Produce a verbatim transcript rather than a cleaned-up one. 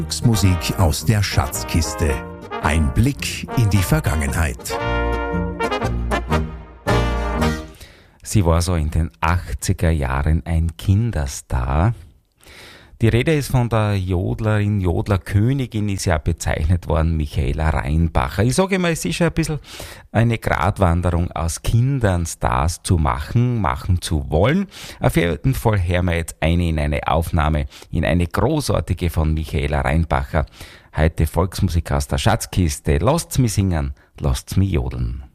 Volksmusik aus der Schatzkiste. Ein Blick in die Vergangenheit. Sie war so in den achtziger Jahren ein Kinderstar. Die Rede ist von der Jodlerin, Jodlerkönigin ist ja bezeichnet worden, Michaela Reinbacher. Ich sage mal, es ist ja ein bisschen eine Gratwanderung aus Kindern Stars zu machen, machen zu wollen. Auf jeden Fall hören wir jetzt eine in eine Aufnahme, in eine großartige von Michaela Reinbacher. Heute Volksmusik aus der Schatzkiste. Lasst's mich singen, lasst's mich jodeln.